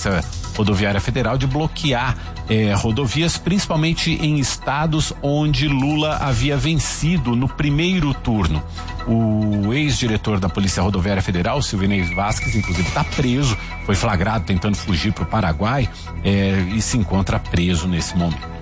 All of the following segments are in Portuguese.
Polícia Rodoviária Federal de bloquear rodovias, principalmente em estados onde Lula havia vencido no primeiro turno. O ex-diretor da Polícia Rodoviária Federal, Silvinei Vasquez, inclusive está preso, foi flagrado tentando fugir para o Paraguai e se encontra preso nesse momento.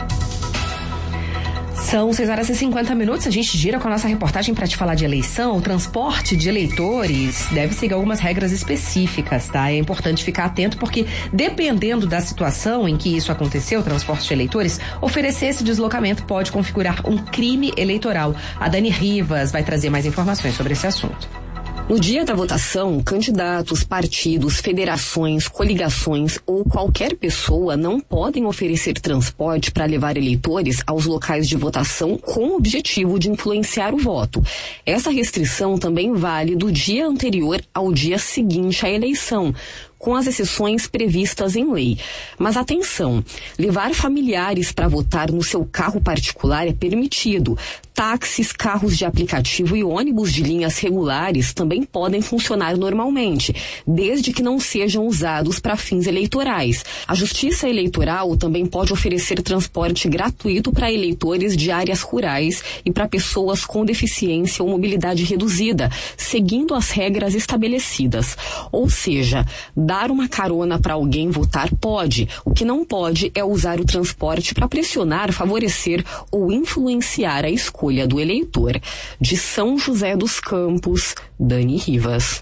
São 6h50, a gente gira com a nossa reportagem para te falar de eleição. O transporte de eleitores deve seguir algumas regras específicas, tá? É importante ficar atento porque, dependendo da situação em que isso aconteceu, o transporte de eleitores, oferecer esse deslocamento pode configurar um crime eleitoral. A Dani Rivas vai trazer mais informações sobre esse assunto. No dia da votação, candidatos, partidos, federações, coligações ou qualquer pessoa não podem oferecer transporte para levar eleitores aos locais de votação com o objetivo de influenciar o voto. Essa restrição também vale do dia anterior ao dia seguinte à eleição, com as exceções previstas em lei. Mas atenção, levar familiares para votar no seu carro particular é permitido. Táxis, carros de aplicativo e ônibus de linhas regulares também podem funcionar normalmente, desde que não sejam usados para fins eleitorais. A Justiça Eleitoral também pode oferecer transporte gratuito para eleitores de áreas rurais e para pessoas com deficiência ou mobilidade reduzida, seguindo as regras estabelecidas. Ou seja, dar uma carona para alguém votar pode. O que não pode é usar o transporte para pressionar, favorecer ou influenciar a escolha do eleitor. De São José dos Campos, Dani Rivas.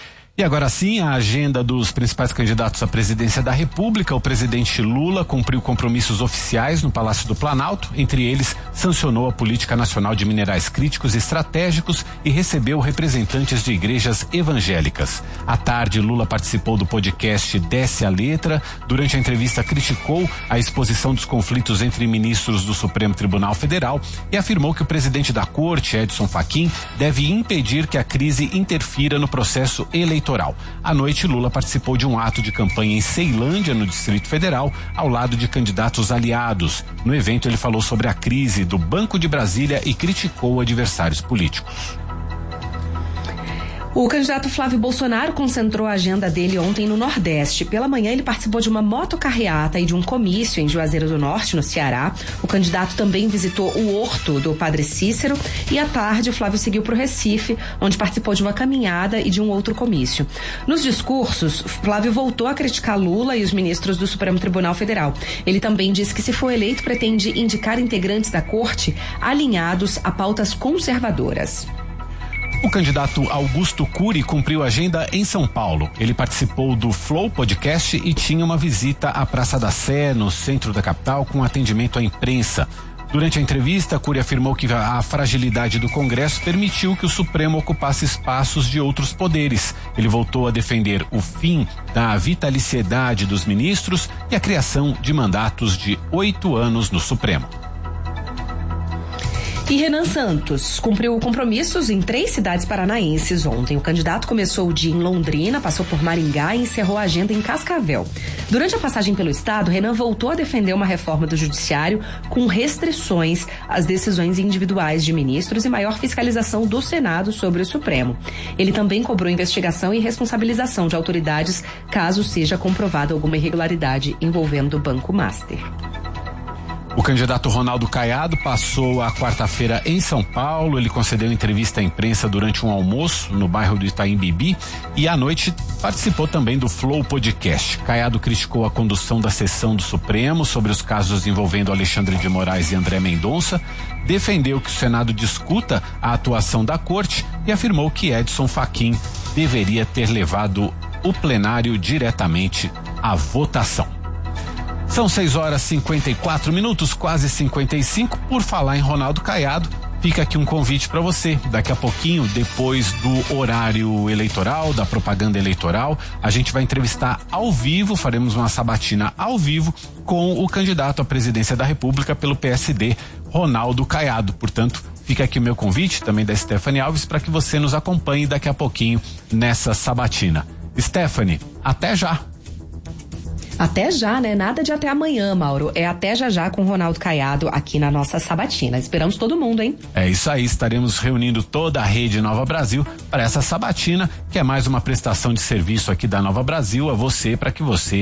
E agora sim, a agenda dos principais candidatos à presidência da República. O presidente Lula cumpriu compromissos oficiais no Palácio do Planalto. Entre eles, sancionou a Política Nacional de Minerais Críticos e Estratégicos e recebeu representantes de igrejas evangélicas. À tarde, Lula participou do podcast Desce a Letra. Durante a entrevista, criticou a exposição dos conflitos entre ministros do Supremo Tribunal Federal e afirmou que o presidente da Corte, Edson Fachin, deve impedir que a crise interfira no processo eleitoral. À noite, Lula participou de um ato de campanha em Ceilândia, no Distrito Federal, ao lado de candidatos aliados. No evento, ele falou sobre a crise do Banco de Brasília e criticou adversários políticos. O candidato Flávio Bolsonaro concentrou a agenda dele ontem no Nordeste. Pela manhã, ele participou de uma motocarreata e de um comício em Juazeiro do Norte, no Ceará. O candidato também visitou o Horto do Padre Cícero e à tarde o Flávio seguiu para o Recife, onde participou de uma caminhada e de um outro comício. Nos discursos, Flávio voltou a criticar Lula e os ministros do Supremo Tribunal Federal. Ele também disse que, se for eleito, pretende indicar integrantes da corte alinhados a pautas conservadoras. O candidato Augusto Cury cumpriu a agenda em São Paulo. Ele participou do Flow Podcast e tinha uma visita à Praça da Sé, no centro da capital, com atendimento à imprensa. Durante a entrevista, Cury afirmou que a fragilidade do Congresso permitiu que o Supremo ocupasse espaços de outros poderes. Ele voltou a defender o fim da vitaliciedade dos ministros e a criação de mandatos de 8 anos no Supremo. E Renan Santos cumpriu compromissos em 3 cidades paranaenses ontem. O candidato começou o dia em Londrina, passou por Maringá e encerrou a agenda em Cascavel. Durante a passagem pelo estado, Renan voltou a defender uma reforma do judiciário com restrições às decisões individuais de ministros e maior fiscalização do Senado sobre o Supremo. Ele também cobrou investigação e responsabilização de autoridades caso seja comprovada alguma irregularidade envolvendo o Banco Master. O candidato Ronaldo Caiado passou a quarta-feira em São Paulo. Ele concedeu entrevista à imprensa durante um almoço no bairro do Itaim Bibi e à noite participou também do Flow Podcast. Caiado criticou a condução da sessão do Supremo sobre os casos envolvendo Alexandre de Moraes e André Mendonça, defendeu que o Senado discuta a atuação da Corte e afirmou que Edson Fachin deveria ter levado o plenário diretamente à votação. São 6h54, quase 55. Por falar em Ronaldo Caiado, fica aqui um convite para você. Daqui a pouquinho, depois do horário eleitoral, da propaganda eleitoral, a gente vai entrevistar ao vivo, faremos uma sabatina ao vivo com o candidato à presidência da República pelo PSD, Ronaldo Caiado. Portanto, fica aqui o meu convite, também da Stephanie Alves, para que você nos acompanhe daqui a pouquinho nessa sabatina. Stephanie, até já! Até já, né? Nada de até amanhã, Mauro. É até já com o Ronaldo Caiado aqui na nossa sabatina. Esperamos todo mundo, hein? É isso aí, estaremos reunindo toda a Rede Nova Brasil para essa sabatina, que é mais uma prestação de serviço aqui da Nova Brasil a você, para que você